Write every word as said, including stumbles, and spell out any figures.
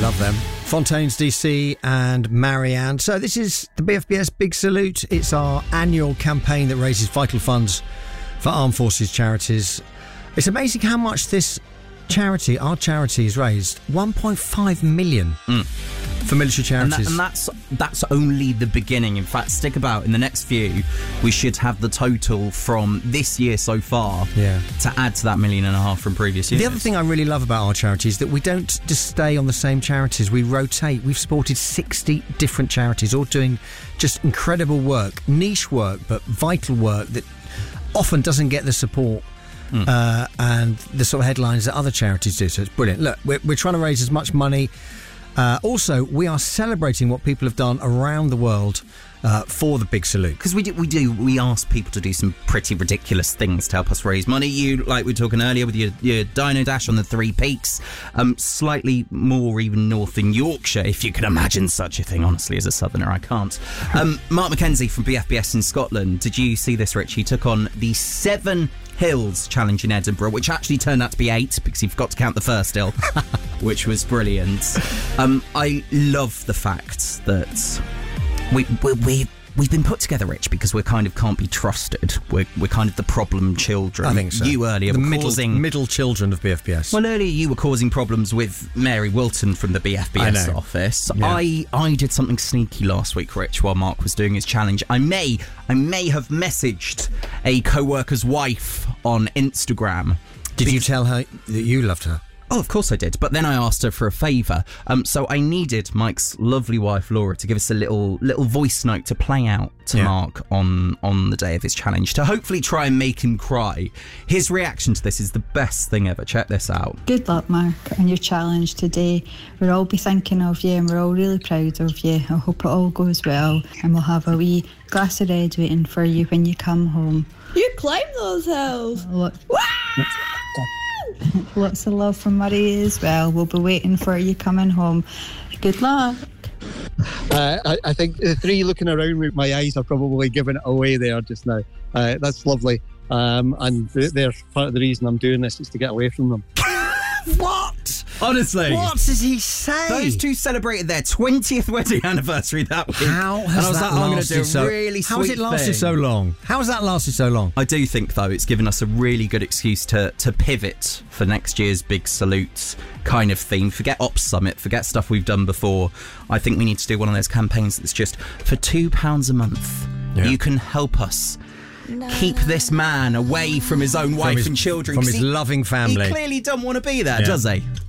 Love them. Fontaines D C and Marianne. So this is the B F B S Big Salute. It's our annual campaign that raises vital funds for armed forces charities. It's amazing how much this charity, our charity, has raised. one point five million mm. for military charities. And, that, and that's that's only the beginning. In fact, stick about. In the next few, we should have the total from this year so far yeah. to add to that million and a half from previous years. The other thing I really love about our charity is that we don't just stay on the same charities. We rotate. We've supported sixty different charities, all doing just incredible work, niche work, but vital work that often doesn't get the support Mm. Uh, and the sort of headlines that other charities do. So it's brilliant. Look, we're, we're trying to raise as much money. Uh, also, we are celebrating what people have done around the world uh, for the Big Salute. Because we do, we do, we ask people to do some pretty ridiculous things to help us raise money. You, like we were talking earlier with your, your Dino Dash on the Three Peaks, um, slightly more even north in Yorkshire, if you can imagine such a thing. Honestly, as a southerner, I can't. Um, Mark McKenzie from B F B S in Scotland. Did you see this, Rich? He took on the Seven Hills Challenge in Edinburgh, which actually turned out to be eight because he forgot to count the first hill, which was brilliant. Um, I love the fact that we, we, we, we've been put together, Rich, because we kind of can't be trusted. We're, we're kind of the problem children. I think so. You earlier the were middle, causing... middle children of B F B S. Well, earlier you were causing problems with Mary Wilton from the B F B S office. Yeah. I, I did something sneaky last week, Rich, while Mark was doing his challenge. I may, I may have messaged a co-worker's wife on Instagram. Did you tell her that you loved her? Oh, of course I did. But then I asked her for a favour. Um, so I needed Mike's lovely wife, Laura, to give us a little little voice note to play out to yeah. Mark on, on the day of his challenge, to hopefully try and make him cry. His reaction to this is the best thing ever. Check this out. Good luck, Mark, on your challenge today. We'll all be thinking of you and we're all really proud of you. I hope it all goes well and we'll have a wee glass of red waiting for you when you come home. You climbed those hills. Look. Lots of love from Murray as well. We'll be waiting for you coming home. Good luck. Uh, I, I think the three looking around with my eyes are probably giving it away there just now. Uh, that's lovely. Um, and they're part of the reason I'm doing this is to get away from them. What? Honestly. What does he say? Those two celebrated their twentieth wedding anniversary that week. How has and I was that like, oh, I'm going to do a so, really How has sweet it lasted thing. so long? How has that lasted so long? I do think, though, it's given us a really good excuse to, to pivot for next year's Big Salute kind of theme. Forget Ops Summit, forget stuff we've done before. I think we need to do one of those campaigns that's just for two pounds a month. Yeah. You can help us No. keep this man away from his own wife his, and children. From his he, loving family. He clearly doesn't want to be there, yeah. does he?